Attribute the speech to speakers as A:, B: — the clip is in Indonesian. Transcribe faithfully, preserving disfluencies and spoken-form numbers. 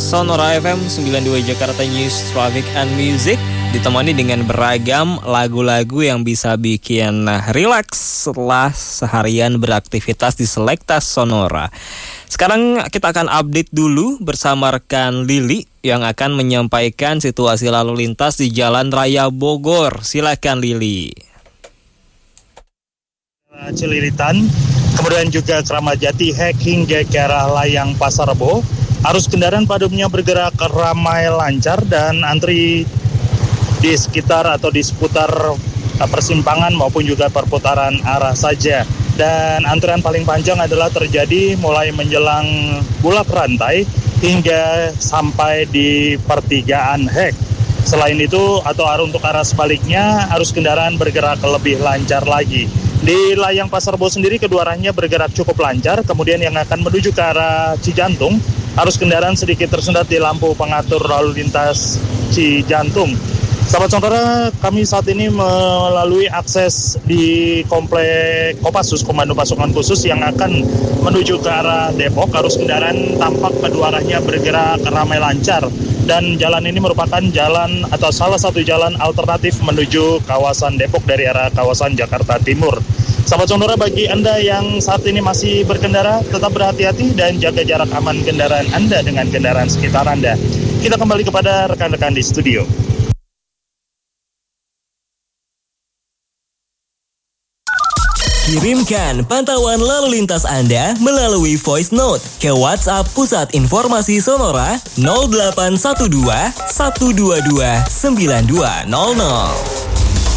A: Sonora F M sembilan puluh dua Jakarta News, Traffic and Music, ditemani dengan beragam lagu-lagu yang bisa bikin rileks setelah seharian beraktivitas di Selektas Sonora. Sekarang kita akan update dulu bersama rekan Lili yang akan menyampaikan situasi lalu lintas di Jalan Raya Bogor. Silakan Lili.
B: Celilitan, kemudian juga Kramat Jati, Hek hingga ke arah Layang Pasar Rebo. Arus kendaraan padamnya bergerak ramai lancar dan antri di sekitar atau di seputar persimpangan maupun juga perputaran arah saja. Dan antrian paling panjang adalah terjadi mulai menjelang Bulak Rantai hingga sampai di pertigaan Hek. Selain itu atau arus untuk arah sebaliknya, arus kendaraan bergerak lebih lancar lagi. Di Layang Pasar Rebo sendiri kedua arahnya bergerak cukup lancar, kemudian yang akan menuju ke arah Cijantung, arus kendaraan sedikit tersendat di lampu pengatur lalu lintas Cijantung. Sahabat Sonora, kami saat ini melalui akses di Komplek Kopassus, Komando Pasukan Khusus yang akan menuju ke arah Depok. Arus kendaraan tampak kedua arahnya bergerak ramai lancar. Dan jalan ini merupakan jalan atau salah satu jalan alternatif menuju kawasan Depok dari arah kawasan Jakarta Timur. Sahabat Sonora, bagi Anda yang saat ini masih berkendara, tetap berhati-hati dan jaga jarak aman kendaraan Anda dengan kendaraan sekitar Anda. Kita kembali kepada rekan-rekan di studio.
C: Kirimkan pantauan lalu lintas Anda melalui voice note ke WhatsApp Pusat Informasi Sonora nol delapan satu dua satu dua dua sembilan dua nol nol.